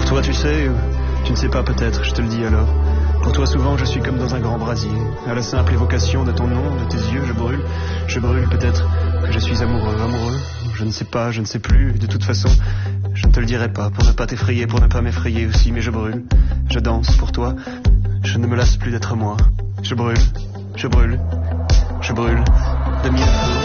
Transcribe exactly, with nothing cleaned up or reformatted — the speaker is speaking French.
toi, tu sais, ou tu ne sais pas peut-être, je te le dis alors. Pour toi, souvent, je suis comme dans un grand brasier. À la simple évocation de ton nom, de tes yeux, je brûle. Je brûle peut-être que je suis amoureux, amoureux. Je ne sais pas, je ne sais plus. De toute façon, je ne te le dirai pas pour ne pas t'effrayer, pour ne pas m'effrayer aussi. Mais je brûle, je danse pour toi. Je ne me lasse plus d'être moi. Je brûle, je brûle, je brûle de mille feux.